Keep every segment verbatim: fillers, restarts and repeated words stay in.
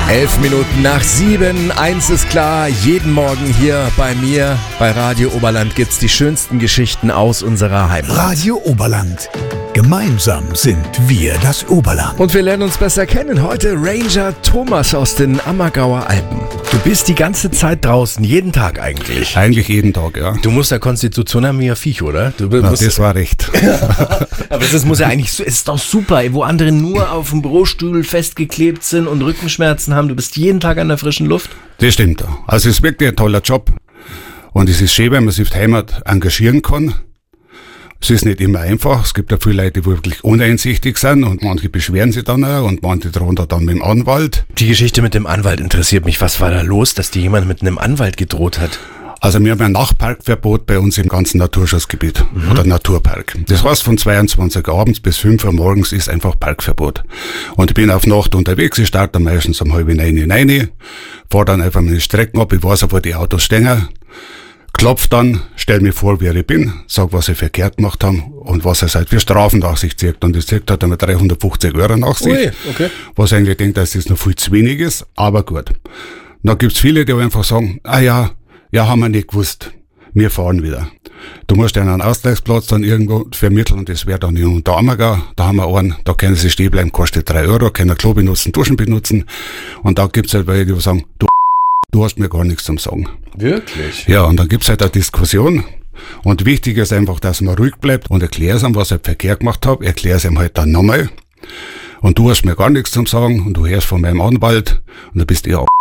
Elf Minuten nach sieben, eins ist klar, jeden Morgen hier bei mir bei Radio Oberland gibt's die schönsten Geschichten aus unserer Heimat. Radio Oberland. Gemeinsam sind wir das Oberland. Und wir lernen uns besser kennen. Heute Ranger Thomas aus den Ammergauer Alpen. Du bist die ganze Zeit draußen, jeden Tag eigentlich. Eigentlich jeden Tag, ja. Du musst ja Konstitution haben wie ein Viech, oder? Du Na, musst das war recht. Aber das muss ja eigentlich, es ist doch super, wo andere nur auf dem Bürostuhl festgeklebt sind und Rückenschmerzen haben. Du bist jeden Tag an der frischen Luft. Das stimmt. Also es ist wirklich ein toller Job. Und es ist schön, wenn man sich auf die Heimat engagieren kann. Es ist nicht immer einfach. Es gibt ja viele Leute, die wirklich uneinsichtig sind und manche beschweren sich dann auch und manche drohen da dann mit dem Anwalt. Die Geschichte mit dem Anwalt interessiert mich. Was war da los, dass dir jemand mit einem Anwalt gedroht hat? Also wir haben ein Nachtparkverbot bei uns im ganzen Naturschutzgebiet mhm. oder Naturpark. Das heißt, von zweiundzwanzig Uhr abends bis fünf Uhr morgens ist einfach Parkverbot. Und ich bin auf Nacht unterwegs, ich starte meistens um halb neun rein, fahre dann einfach meine Strecken ab, ich weiß auch, wo die Autos stehen, klopf dann, stell mir vor, wer ich bin, sag, was ich verkehrt gemacht habe und was er seit für Strafen nach sich zieht. Und das zieht halt einmal dreihundertfünfzig Euro nach sich. Ui, okay. Was ich eigentlich denke, dass das noch viel zu wenig ist, aber gut. Dann gibt's viele, die einfach sagen, ah ja, ja, haben wir nicht gewusst, wir fahren wieder. Du musst einen Ausgleichsplatz dann irgendwo vermitteln und das wäre dann in Unterammergau. Da haben wir einen, da können sie stehen bleiben, kostet drei Euro, können Klo benutzen, Duschen benutzen. Und da gibt's halt welche, die sagen, du, du hast mir gar nichts zum Sagen. Wirklich? Ja, und dann gibt's halt eine Diskussion. Und wichtig ist einfach, dass man ruhig bleibt und erklär's ihm, was ich verkehrt gemacht habe, erklär's ihm halt dann nochmal. Und du hast mir gar nichts zum Sagen und du hörst von meinem Anwalt und du bist eher.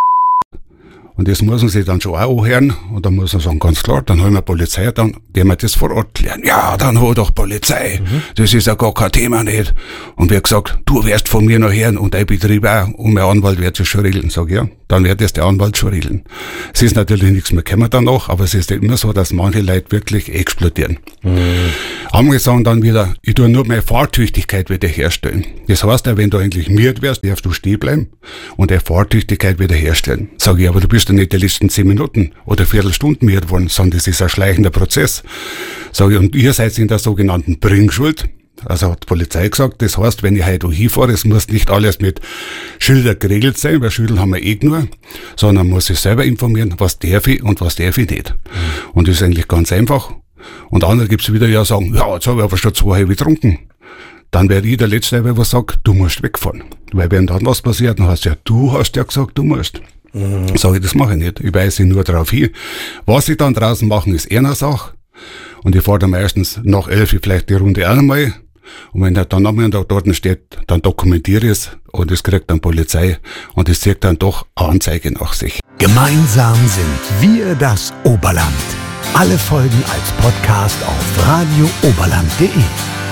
Und das muss man sich dann schon auch anhören. Und dann muss man sagen, ganz klar, dann holen wir Polizei, dann gehen wir das vor Ort klären. Ja, dann hol doch Polizei. Mhm. Das ist ja gar kein Thema nicht. Und wir gesagt, du wirst von mir noch hören und dein Betrieb auch. Und mein Anwalt wird es schon regeln. Sag ja, dann wird das der Anwalt schon regeln. Es ist natürlich nichts mehr, kommen danach, aber es ist immer so, dass manche Leute wirklich explodieren. Mhm. Andere sagen dann wieder, ich tue nur meine Fahrtüchtigkeit wiederherstellen. Das heißt, wenn du eigentlich miert wirst, darfst du stehen bleiben und deine Fahrtüchtigkeit wiederherstellen. Sag ich, aber du bist ja nicht die letzten zehn Minuten oder Viertelstunden miert worden, sondern das ist ein schleichender Prozess. Sag ich, und ihr seid in der sogenannten Bringschuld. Also hat die Polizei gesagt, das heißt, wenn ich heute hinfahre, es muss nicht alles mit Schildern geregelt sein, weil Schilder haben wir eh nur, sondern man muss sich selber informieren, was darf ich und was darf ich nicht. Mhm. Und das ist eigentlich ganz einfach. Und andere gibt's wieder, ja, sagen, ja, jetzt habe ich aber schon zwei halbe getrunken. Dann wäre ich der Letzte, der was sagt, du musst wegfahren. Weil wenn dann was passiert, dann heißt ja, du hast ja gesagt, du musst. Mhm. Sag ich, das mache ich nicht. Ich weise nur darauf hin. Was ich dann draußen machen, ist eher eine Sache. Und ich fahre dann meistens nach elf vielleicht die Runde auch einmal. Und wenn er dann einmal dort steht, dann dokumentiere ich es und es kriegt dann Polizei und es zieht dann doch Anzeige nach sich. Gemeinsam sind wir das Oberland. Alle Folgen als Podcast auf radio oberland punkt de.